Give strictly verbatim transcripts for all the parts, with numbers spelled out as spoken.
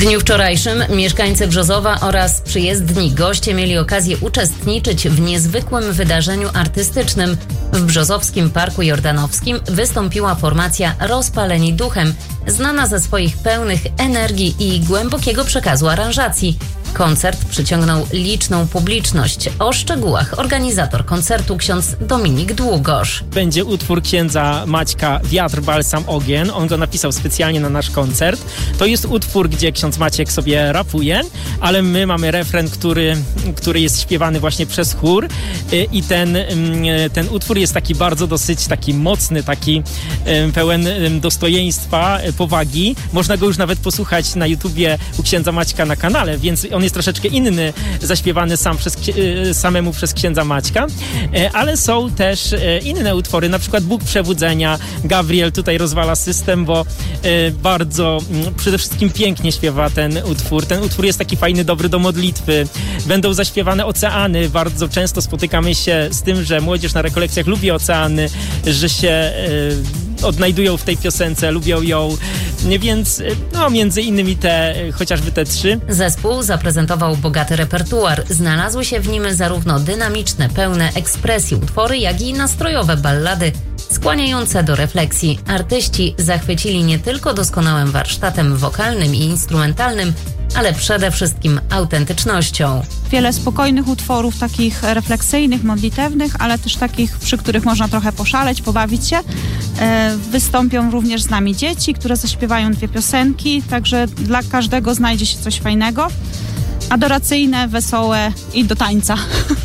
dniu wczorajszym mieszkańcy Brzozowa oraz przyjezdni goście mieli okazję uczestniczyć w niezwykłym wydarzeniu artystycznym. W Brzozowskim Parku Jordanowskim wystąpiła formacja Rozpaleni Duchem, znana ze swoich pełnych energii i głębokiego przekazu aranżacji. Koncert przyciągnął liczną publiczność. O szczegółach organizator koncertu ksiądz Dominik Długosz. Będzie utwór księdza Maćka Wiatr, balsam, ogień. On go napisał specjalnie na nasz koncert. To jest utwór, gdzie ksiądz Maciek sobie rapuje, ale my mamy refren, który, który jest śpiewany właśnie przez chór i ten, ten utwór jest taki bardzo dosyć taki mocny, taki pełen dostojeństwa, powagi. Można go już nawet posłuchać na YouTubie u księdza Maćka na kanale, więc on jest troszeczkę inny, zaśpiewany sam przez, samemu przez księdza Maćka, ale są też inne utwory, na przykład Bóg Przebudzenia. Gabriel tutaj rozwala system, bo bardzo przede wszystkim pięknie śpiewa ten utwór. Ten utwór jest taki fajny, dobry do modlitwy. Będą zaśpiewane oceany. Bardzo często spotykamy się z tym, że młodzież na rekolekcjach lubi oceany, że się odnajdują w tej piosence, lubią ją, więc no między innymi te, chociażby te trzy. Zespół zaprezentował bogaty repertuar. Znalazły się w nim zarówno dynamiczne, pełne ekspresji utwory, jak i nastrojowe ballady skłaniające do refleksji. Artyści zachwycili nie tylko doskonałym warsztatem wokalnym i instrumentalnym, ale przede wszystkim autentycznością. Wiele spokojnych utworów, takich refleksyjnych, modlitewnych, ale też takich, przy których można trochę poszaleć, pobawić się. E, wystąpią również z nami dzieci, które zaśpiewają dwie piosenki, także dla każdego znajdzie się coś fajnego. Adoracyjne, wesołe i do tańca.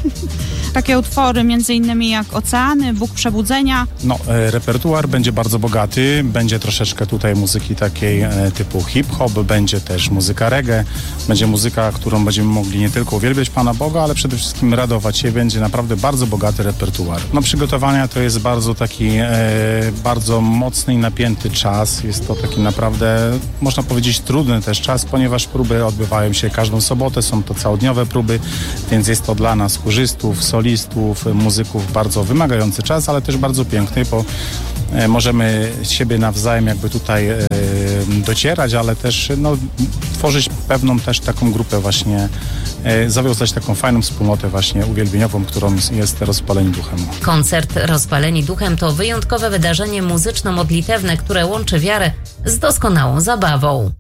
Takie utwory między innymi jak Oceany, Bóg Przebudzenia. No, e, repertuar będzie bardzo bogaty, będzie troszeczkę tutaj muzyki takiej e, typu hip-hop, będzie też muzyka reggae, będzie muzyka, którą będziemy mogli nie tylko uwielbiać Pana Boga, ale przede wszystkim radować się, będzie naprawdę bardzo bogaty repertuar. No, przygotowania to jest bardzo taki, e, bardzo mocny i napięty czas, jest to taki naprawdę, można powiedzieć, trudny też czas, ponieważ próby odbywają się każdą sobotę, są to całodniowe próby, więc jest to dla nas chórzystów, solistów, muzyków bardzo wymagający czas, ale też bardzo piękny, bo e, możemy siebie nawzajem jakby tutaj e, docierać, ale też no, tworzyć pewną też taką grupę właśnie, e, zawiązać taką fajną wspólnotę właśnie uwielbieniową, którą jest Rozpaleni Duchem. Koncert Rozpaleni Duchem to wyjątkowe wydarzenie muzyczno-modlitewne, które łączy wiarę z doskonałą zabawą.